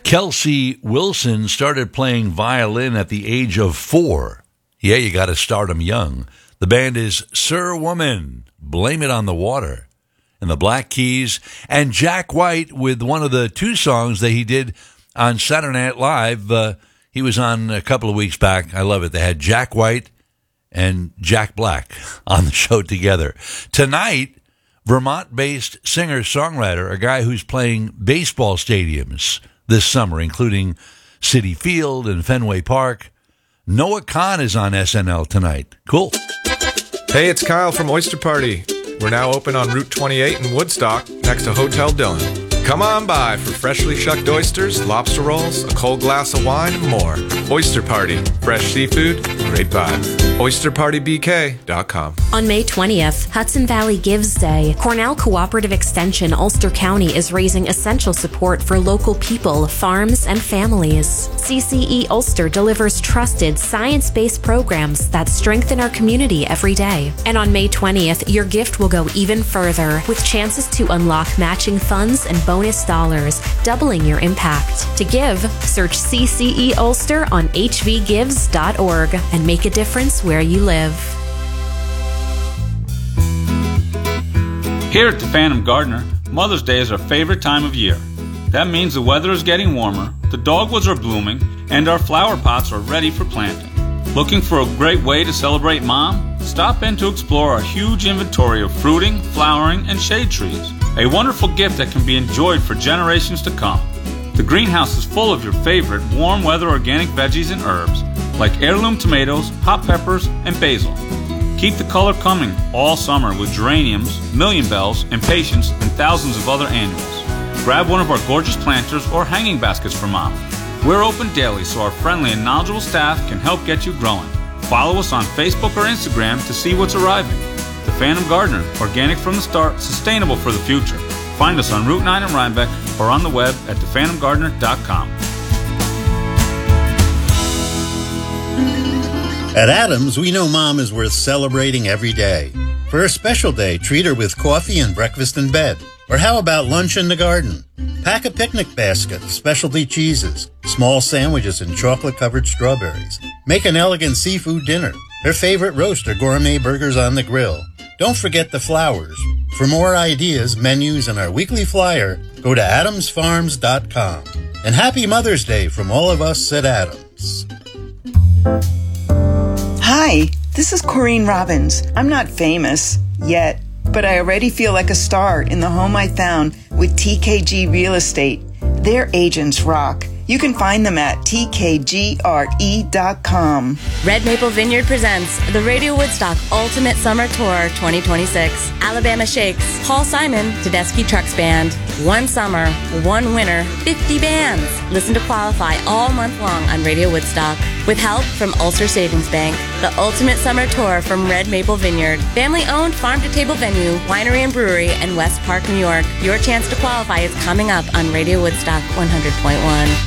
Kelsey Wilson started playing violin at the age of 4. Yeah, you got to start them young. The band is Sir Woman, Blame It on the Water, and the Black Keys, and Jack White with one of the 2 songs that he did on Saturday Night Live. He was on a couple of weeks back. I love it. They had Jack White and Jack Black on the show together. Tonight, Vermont-based singer-songwriter, a guy who's playing baseball stadiums this summer, including Citi Field and Fenway Park. Noah Kahn is on SNL tonight. Cool. Hey, it's Kyle from Oyster Party. We're now open on Route 28 in Woodstock, next to Hotel Dillon. Come on by for freshly shucked oysters, lobster rolls, a cold glass of wine, and more. Oyster Party. Fresh seafood, great vibes. OysterPartyBK.com. On May 20th, Hudson Valley Gives Day, Cornell Cooperative Extension Ulster County is raising essential support for local people, farms, and families. CCE Ulster delivers trusted, science-based programs that strengthen our community every day. And on May 20th, your gift will go even further, with chances to unlock matching funds and bonus dollars, doubling your impact. To give, search CCE Ulster on hvgives.org and make a difference where you live. Here at the Phantom Gardener, Mother's Day is our favorite time of year. That means the weather is getting warmer, the dogwoods are blooming, and our flower pots are ready for planting. Looking for a great way to celebrate Mom? Stop in to explore our huge inventory of fruiting, flowering, and shade trees. A wonderful gift that can be enjoyed for generations to come. The greenhouse is full of your favorite warm weather organic veggies and herbs, like heirloom tomatoes, hot peppers, and basil. Keep the color coming all summer with geraniums, million bells, impatiens, and thousands of other annuals. Grab one of our gorgeous planters or hanging baskets for Mom. We're open daily so our friendly and knowledgeable staff can help get you growing. Follow us on Facebook or Instagram to see what's arriving. The Phantom Gardener, organic from the start, sustainable for the future. Find us on Route 9 in Rhinebeck or on the web at thephantomgardener.com. At Adams, we know Mom is worth celebrating every day. For a special day, treat her with coffee and breakfast in bed. Or how about lunch in the garden? Pack a picnic basket of specialty cheeses, small sandwiches, and chocolate-covered strawberries. Make an elegant seafood dinner. Her favorite roast or gourmet burgers on the grill. Don't forget the flowers. For more ideas, menus, and our weekly flyer, go to adamsfarms.com. And happy Mother's Day from all of us at Adams. Hi, this is Corrine Robbins. I'm not famous yet, but I already feel like a star in the home I found with TKG Real Estate. Their agents rock. You can find them at tkgre.com. Red Maple Vineyard presents the Radio Woodstock Ultimate Summer Tour 2026. Alabama Shakes, Paul Simon, Tedeschi Trucks Band. One summer, one winter, 50 bands. Listen to qualify all month long on Radio Woodstock. With help from Ulster Savings Bank, the Ultimate Summer Tour from Red Maple Vineyard. Family-owned farm-to-table venue, winery and brewery in West Park, New York. Your chance to qualify is coming up on Radio Woodstock 100.1.